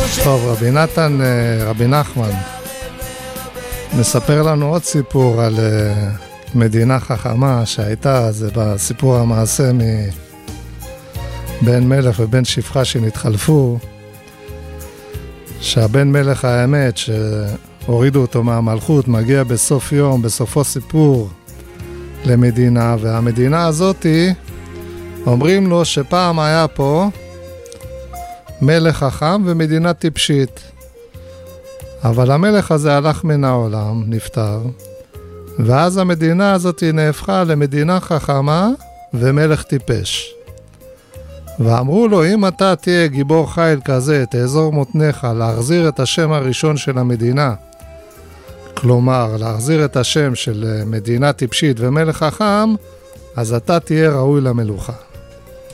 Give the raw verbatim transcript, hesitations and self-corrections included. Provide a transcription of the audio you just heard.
טוב, רבי נתן, רבי נחמן מספר לנו עוד סיפור על מדינה חכמה שהייתה, זה בסיפור המעשה מבן מלך ובן שפחה שנתחלפו, שהבן מלך האמת שהורידו אותו מהמלכות מגיע בסוף יום, בסופו סיפור למדינה, והמדינה הזאת אומרים לו שפעם היה פה מלך חכם ומדינה טיפשית, אבל המלך הזה הלך מן העולם, נפטר, ואז המדינה הזאת נהפכה למדינה חכמה ומלך טיפש. ואמרו לו, אם אתה תהיה גיבור חיל כזה, תאזור מותניך להחזיר את השם הראשון של המדינה, כלומר להחזיר את השם של מדינה טיפשית ומלך חכם, אז אתה תהיה ראוי למלוכה.